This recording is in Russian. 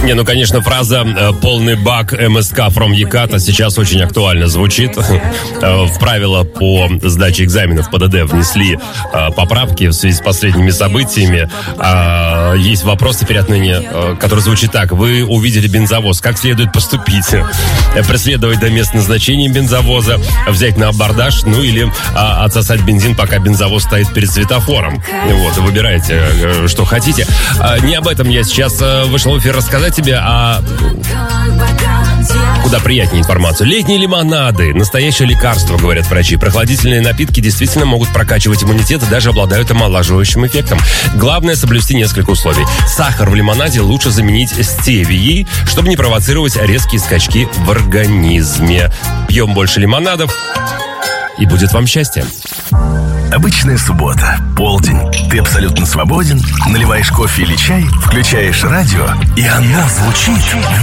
Не, ну, конечно, фраза «полный бак МСК from Яката» сейчас очень актуально звучит. В правила по сдаче экзаменов ПДД внесли поправки в связи с последними событиями. Есть вопрос теперь отныне, который звучит так. Вы увидели бензовоз, как следует поступить? Преследовать до места назначения бензовоза, взять на абордаж, ну или отсосать бензин, пока бензовоз стоит перед светофором. Вот, выбирайте, что хотите. Не об этом я сейчас вышел в эфир рассказать тебе, а куда приятнее информацию. Летние лимонады – настоящее лекарство, говорят врачи. Прохладительные напитки действительно могут прокачивать иммунитет и даже обладают омолаживающим эффектом. Главное – соблюсти несколько условий. Сахар в лимонаде лучше заменить стевией, чтобы не провоцировать резкие скачки в организме. Пьем больше лимонадов, и будет вам счастье. Обычная суббота, полдень. Ты абсолютно свободен, наливаешь кофе или чай, включаешь радио, и оно звучит